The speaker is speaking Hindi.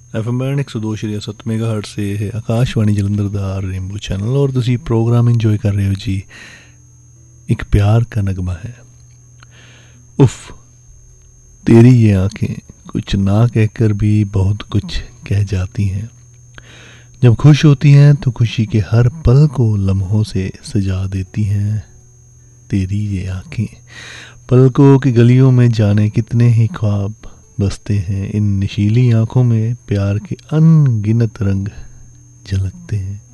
FM 102.7 मेगाहर्ट्ज से है आकाशवाणी जलंधर दा रेनबो चैनल और ਤੁਸੀਂ प्रोग्राम इंजॉय कर रहे हो जी। एक प्यार का नगमा है। उफ, तेरी ये आंखें कुछ ना कहकर भी बहुत कुछ कह जाती हैं। जब खुश होती हैं तो खुशी के हर पल को लम्हों से सजा देती हैं। तेरी ये आंखें पलकों की गलियों में जाने कितने ही ख्वाब बसते हैं। इन नशीली आंखों में प्यार के अनगिनत रंग झलकते हैं।